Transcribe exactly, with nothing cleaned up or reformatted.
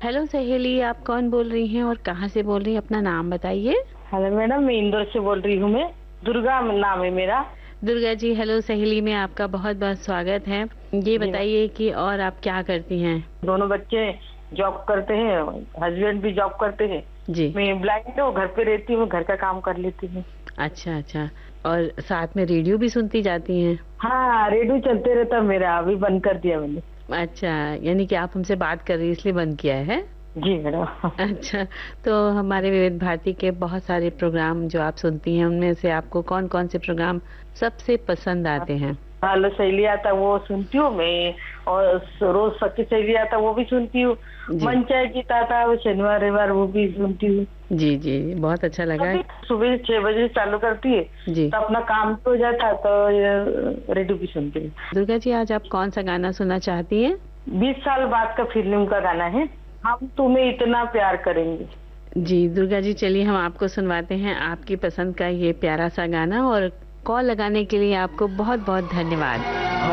Hello सहेली, आप कौन बोल रही हैं और कहाँ से बोल रही हैं? अपना नाम बताइए। हेलो मैडम, मैं इंदौर से बोल रही हूँ। मैं दुर्गा नाम है मेरा। दुर्गा जी, हेलो सहेली में आपका बहुत बहुत स्वागत है। ये जी बताइए कि और आप क्या करती हैं? दोनों बच्चे जॉब करते हैं, हस्बैंड भी जॉब करते हैं। जी। मैं ब्लाइंड हूँ, घर पे रहती हूँ, घर का काम कर लेती हूँ। अच्छा अच्छा। और साथ में रेडियो भी सुनती जाती हैं? हाँ, रेडियो चलते रहता मेरा, अभी बंद कर दिया मैंने। अच्छा, यानी कि आप हमसे बात कर रही हैं इसलिए बंद किया है? जी मैडम। अच्छा, तो हमारे विविध भारती के बहुत सारे प्रोग्राम जो आप सुनती हैं उनमें से आपको कौन कौन से प्रोग्राम सबसे पसंद आते हैं? हेलो सहेली आता वो सुनती हूँ मैं, और रोज सखी सहेली आता वो भी सुनती हूँ। जी मंचा गीत आता वो शनिवार रविवार, वो भी सुनती हूँ। जी जी, बहुत अच्छा लगा। अभी सुबह छह बजे चालू करती है जी। तो अपना काम भी हो जाता है, तो ये रेडियो भी सुनती हूँ। दुर्गा जी, आज आप कौन सा गाना सुनना चाहती हैं? बीस साल बाद का फिल्म का गाना है, हम तुम्हें इतना प्यार करेंगे। जी दुर्गा जी, चलिए हम आपको सुनवाते हैं आपकी पसंद का ये प्यारा सा गाना। और कॉल लगाने के लिए आपको बहुत बहुत धन्यवाद।